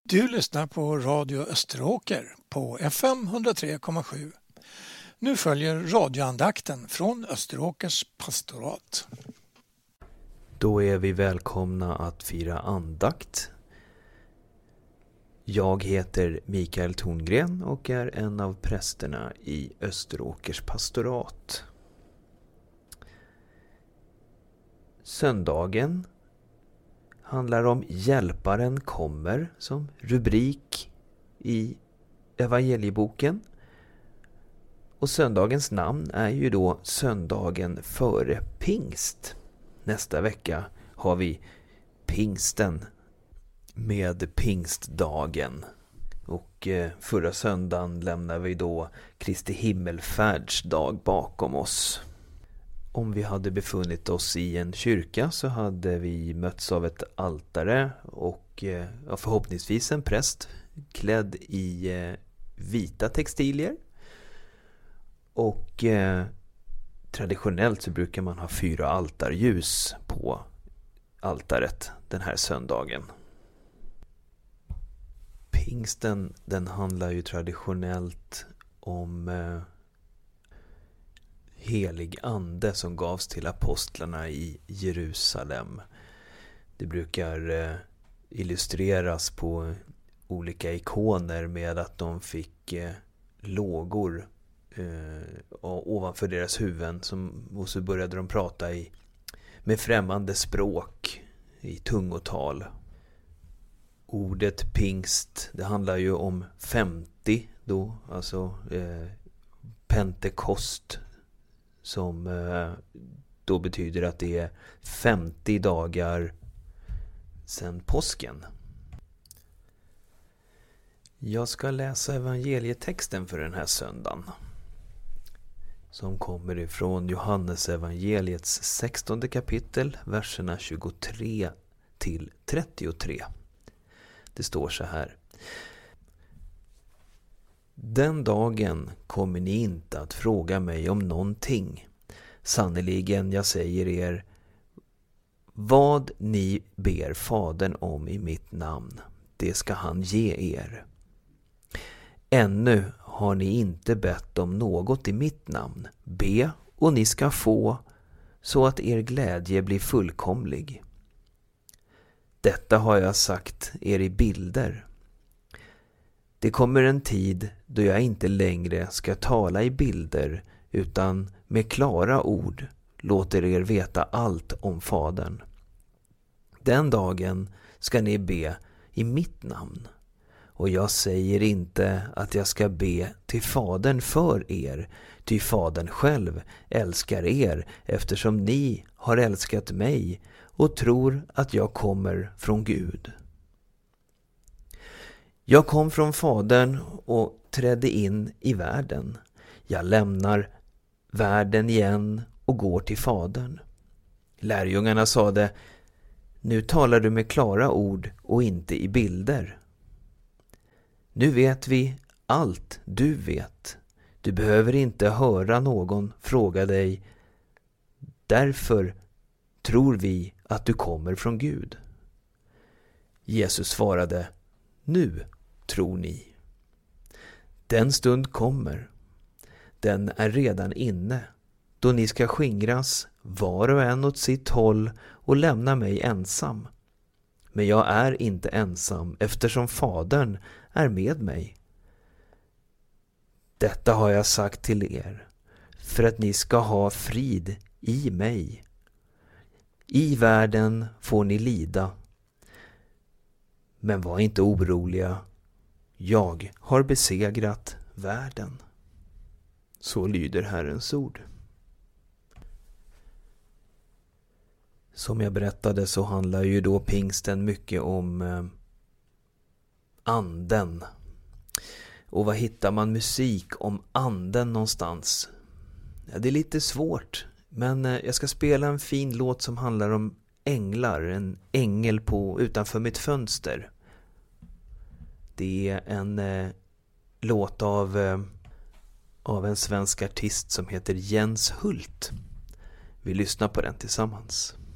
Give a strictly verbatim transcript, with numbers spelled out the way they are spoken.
Du lyssnar på Radio Österåker på F M hundra tre komma sju. Nu följer radioandakten från Österåkers pastorat. Då är vi välkomna att fira andakt. Jag heter Mikael Torngren och är en av prästerna i Österåkers pastorat. Söndagen handlar om Hjälparen kommer som rubrik i evangelieboken. Och söndagens namn är ju då söndagen före pingst. Nästa vecka har vi pingsten med pingstdagen. Och förra söndagen lämnar vi då Kristi himmelfärdsdag bakom oss. Om vi hade befunnit oss i en kyrka så hade vi mötts av ett altare och ja, förhoppningsvis en präst klädd i eh, vita textilier. Och eh, traditionellt så brukar man ha fyra altarljus på altaret den här söndagen. Pingsten, den handlar ju traditionellt om eh, helig ande som gavs till apostlarna i Jerusalem. Det brukar eh, illustreras på olika ikoner med att de fick eh, lågor eh, ovanför deras huvuden som, och så började de prata i, med främmande språk i tungotal. Ordet pingst, det handlar ju om femtio då, alltså eh, pentekost, som eh, då betyder att det är femtio dagar sedan påsken. Jag ska läsa evangelietexten för den här söndagen, som kommer ifrån Johannes evangeliets sextonde kapitel, verserna tjugotre till trettiotre. Det står så här: Den dagen kommer ni inte att fråga mig om någonting. Sannerligen, jag säger er, vad ni ber Fadern om i mitt namn, det ska han ge er. Ännu har ni inte bett om något i mitt namn. Be och ni ska få, så att er glädje blir fullkomlig. Detta har jag sagt er i bilder. Det kommer en tid då jag inte längre ska tala i bilder utan med klara ord låter er veta allt om Fadern. Den dagen ska ni be i mitt namn. Och jag säger inte att jag ska be till Fadern för er, ty Fadern själv älskar er eftersom ni har älskat mig och tror att jag kommer från Gud. Jag kom från Fadern och trädde in i världen. Jag lämnar världen igen och går till Fadern. Lärjungarna sade: Nu talar du med klara ord och inte i bilder. Nu vet vi allt du vet. Du behöver inte höra någon fråga dig. Därför tror vi att du kommer från Gud. Jesus svarade: Nu tror ni. Den stund kommer. Den är redan inne, då ni ska skingras var och en åt sitt håll och lämna mig ensam. Men jag är inte ensam eftersom Fadern är med mig. Detta har jag sagt till er för att ni ska ha frid i mig. I världen får ni lida. Men var inte oroliga. Jag har besegrat världen. Så lyder Herrens ord. Som jag berättade så handlar ju då pingsten mycket om eh, anden. Och var hittar man musik om anden någonstans? Ja, det är lite svårt, men eh, jag ska spela en fin låt som handlar om änglar, en ängel på utanför mitt fönster. Det är en eh, låt av, eh, av en svensk artist som heter Jens Hult. Vi lyssnar på den tillsammans.